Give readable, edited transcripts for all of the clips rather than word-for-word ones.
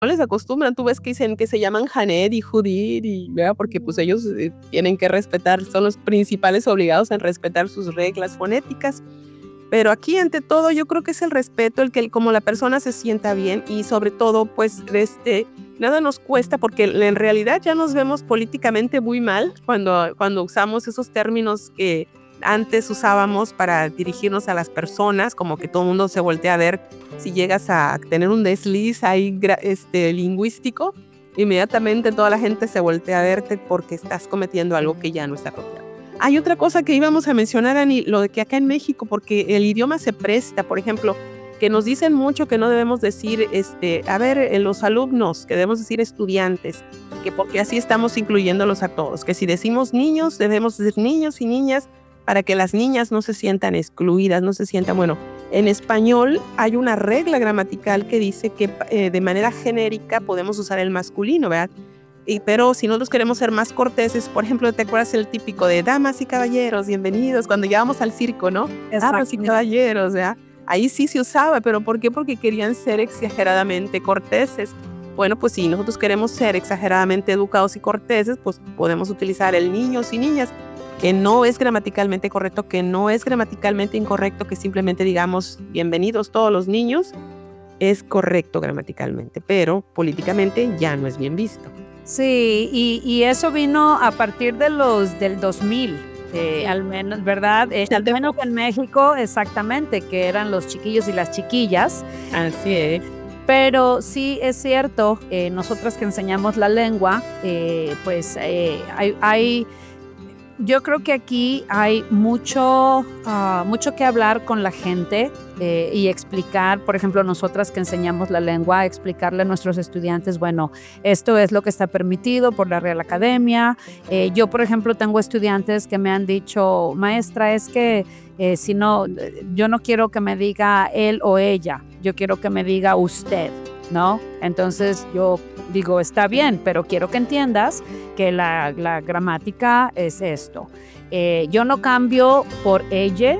no les acostumbran. Tú ves que dicen que se llaman Janet y Judith, y ¿verdad? Porque pues ellos tienen que respetar, son los principales obligados en respetar sus reglas fonéticas. Pero aquí, ante todo, yo creo que es el respeto, el que como la persona se sienta bien y sobre todo, pues, nada nos cuesta porque en realidad ya nos vemos políticamente muy mal cuando usamos esos términos que antes usábamos para dirigirnos a las personas, como que todo el mundo se voltea a ver si llegas a tener un desliz ahí lingüístico, inmediatamente toda la gente se voltea a verte porque estás cometiendo algo que ya no está apropiado. Hay otra cosa que íbamos a mencionar, Ani, lo de que acá en México, porque el idioma se presta, por ejemplo, que nos dicen mucho que no debemos decir, los alumnos, que debemos decir estudiantes, que porque así estamos incluyéndolos a todos, que si decimos niños, debemos decir niños y niñas, para que las niñas no se sientan excluidas, no se sientan, bueno, en español hay una regla gramatical que dice que de manera genérica podemos usar el masculino, ¿verdad? Pero si nosotros queremos ser más corteses, por ejemplo, ¿te acuerdas el típico de damas y caballeros, bienvenidos? Cuando llegábamos al circo, ¿no? Damas y caballeros, ¿verdad? Ahí sí se usaba, ¿pero por qué? Porque querían ser exageradamente corteses. Bueno, pues si nosotros queremos ser exageradamente educados y corteses, pues podemos utilizar el niños y niñas, que no es gramaticalmente correcto, que no es gramaticalmente incorrecto, que simplemente digamos bienvenidos todos los niños, es correcto gramaticalmente, pero políticamente ya no es bien visto. Sí, y eso vino a partir del 2000, al menos, ¿verdad? Al menos en México, exactamente, que eran los chiquillos y las chiquillas. Así es. Pero sí es cierto, nosotras que enseñamos la lengua, pues yo creo que aquí hay mucho que hablar con la gente y explicar, por ejemplo, nosotras que enseñamos la lengua, explicarle a nuestros estudiantes, bueno, esto es lo que está permitido por la Real Academia. Yo, por ejemplo, tengo estudiantes que me han dicho, maestra, es que si no, yo no quiero que me diga él o ella, yo quiero que me diga usted, ¿no? Entonces yo digo, está bien, pero quiero que entiendas que la gramática es esto. Yo no cambio por ella,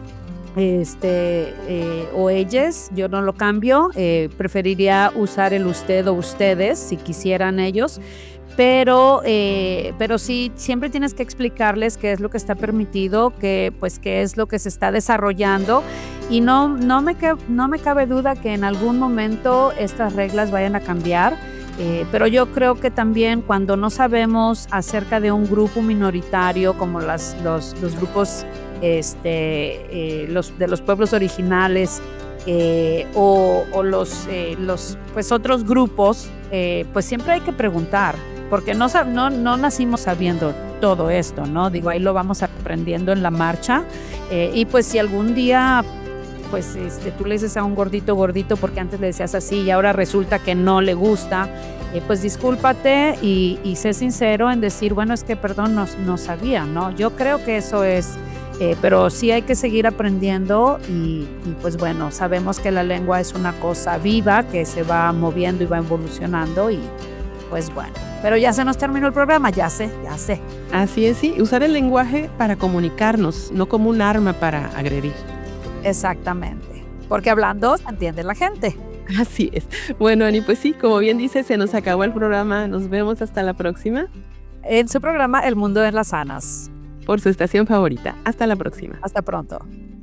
o ellas, yo no lo cambio. Preferiría usar el usted o ustedes si quisieran ellos. Pero sí, siempre tienes que explicarles qué es lo que está permitido, qué es lo que se está desarrollando, y no me cabe duda que en algún momento estas reglas vayan a cambiar, pero yo creo que también cuando no sabemos acerca de un grupo minoritario como los grupos de los pueblos originales, o los pues otros grupos, pues siempre hay que preguntar, porque no nacimos sabiendo todo esto, ¿no? Digo, ahí lo vamos aprendiendo en la marcha, y pues si algún día pues tú le dices a un gordito porque antes le decías así y ahora resulta que no le gusta, pues discúlpate y sé sincero en decir, bueno, es que perdón, no sabía, ¿no? Yo creo que eso es, pero sí hay que seguir aprendiendo y pues bueno, sabemos que la lengua es una cosa viva que se va moviendo y va evolucionando y pues bueno, pero ya se nos terminó el programa, ya sé. Así es, sí, usar el lenguaje para comunicarnos, no como un arma para agredir. Exactamente, porque hablando se entiende la gente. Así es. Bueno, Ani, pues sí, como bien dice, se nos acabó el programa. Nos vemos hasta la próxima. En su programa El Mundo en las Anas. Por su estación favorita. Hasta la próxima. Hasta pronto.